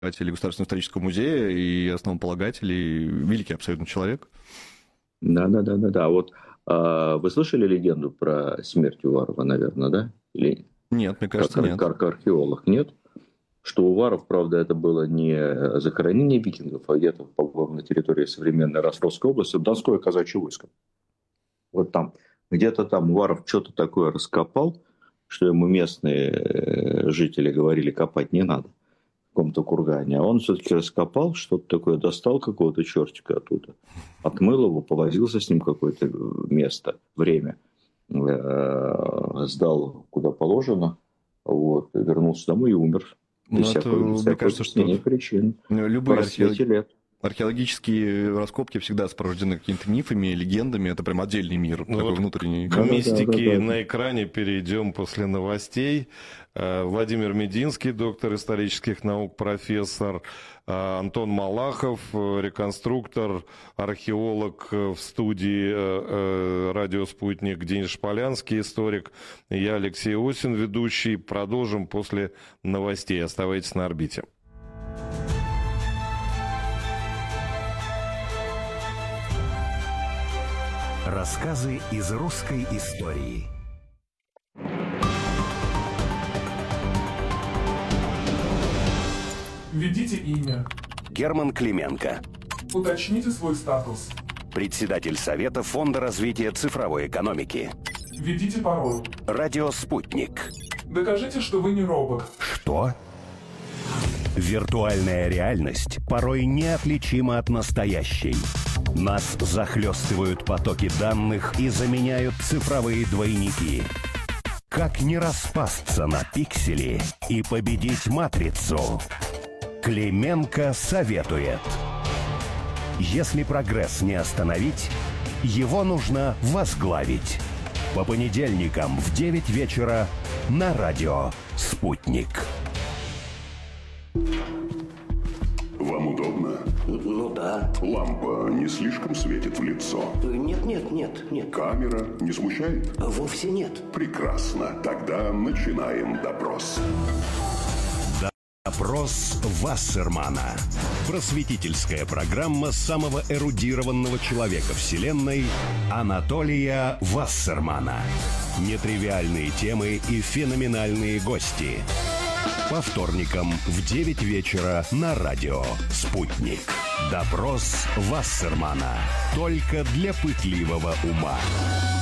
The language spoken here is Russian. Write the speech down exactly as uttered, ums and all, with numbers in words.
Государственного исторического музея и основополагатель, и великий абсолютно человек. Да, да, да, да, да. Вот а, вы слышали легенду про смерть Уварова, наверное, да? Или нет, мне кажется, как, нет. Как археолог, нет? Что Уваров, правда, это было не захоронение викингов, а где-то, по-моему, на территории современной Ростовской области, Донское казачье войско. Вот там, где-то там Уваров что-то такое раскопал, что ему местные жители говорили, копать не надо в каком-то кургане. А он все-таки раскопал, что-то такое, достал какого-то чертика оттуда, отмыл его, повозился с ним какое-то место, время, сдал куда положено, вот, вернулся домой и умер. Ну, это, мне кажется, что причин. Любые археологи... археологические раскопки всегда сопровождены какими-то мифами, легендами. Это прям отдельный мир, ну, такой вот внутренний. К мистике да, да, да, да. на экране перейдем после новостей. Владимир Мединский, доктор исторических наук, профессор. Антон Малахов, реконструктор, археолог в студии «Радио Спутник», Денис Шполянский, историк. Я Алексей Осин, ведущий. Продолжим после новостей. Оставайтесь на орбите. Рассказы из русской истории. Введите имя. Герман Клименко. Уточните свой статус. Председатель Совета Фонда развития цифровой экономики. Введите пароль. Радио «Спутник». Докажите, что вы не робот. Что? Виртуальная реальность порой неотличима от настоящей. Нас захлестывают потоки данных и заменяют цифровые двойники. Как не распасться на пиксели и победить матрицу? Клименко советует. Если прогресс не остановить, его нужно возглавить. По понедельникам в девять вечера на радио «Спутник». Вам удобно? Ну да. Лампа не слишком светит в лицо? Нет, нет, нет, нет. Камера не смущает? Вовсе нет. Прекрасно. Тогда начинаем допрос. Допрос Вассермана. Просветительская программа самого эрудированного человека Вселенной Анатолия Вассермана. Нетривиальные темы и феноменальные гости. По вторникам в девять вечера на радио «Спутник». Допрос Вассермана. Только для пытливого ума.